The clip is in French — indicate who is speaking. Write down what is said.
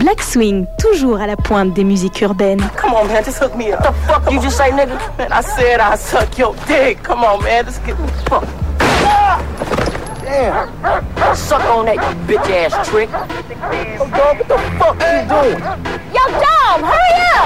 Speaker 1: Black Swing, toujours à la pointe des musiques urbaines.
Speaker 2: Come on, man, just hook me up. The fuck you just say, nigga? Man, I said I suck your dick. Come on, man, let's get the fuck. Damn. Suck on that, you bitch ass trick. Oh, dog, what the fuck you doing?
Speaker 3: Yo, Dom, hurry up!